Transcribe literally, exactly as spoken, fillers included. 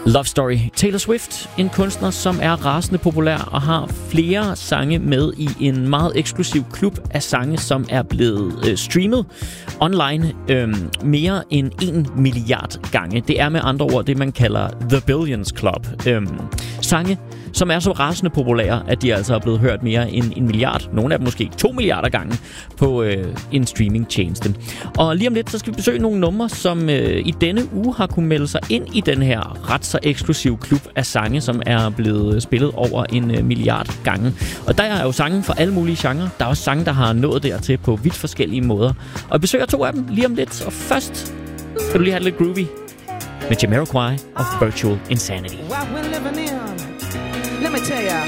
Love Story. Taylor Swift, en kunstner, som er rasende populær og har flere sange med i en meget eksklusiv klub af sange, som er blevet øh, streamet online øh, mere end en milliard gange. Det er med andre ord det, man kalder The Billions Club. Øh, sange, som er så rasende populære, at de altså er blevet hørt mere end en milliard, nogle af dem måske to milliarder gange, på øh, en streamingtjeneste. Og lige om lidt, så skal vi besøge nogle numre, som øh, i denne uge har kunnet melde sig ind i den her ret så eksklusiv klub af sange, som er blevet spillet over en øh, milliard gange. Og der er jo sange for alle mulige genrer. Der er også sange, der har nået dertil på vidt forskellige måder. Og jeg besøger to af dem lige om lidt. Og først skal du lige have lidt groovy med Jamiroquai og Virtual Insanity. Let me tell ya,